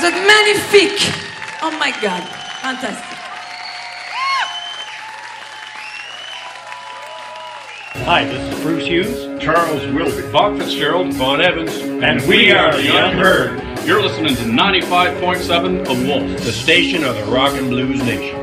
Vous êtes magnifique. Oh my God. Fantastique. Hi, this is Bruce Hughes, Charles Wilby, Bob Fitzgerald, Vaughn Evans, and we are the Unheard. You're listening to 95.7 The Wolf, the station of the Rock and Blues Nation.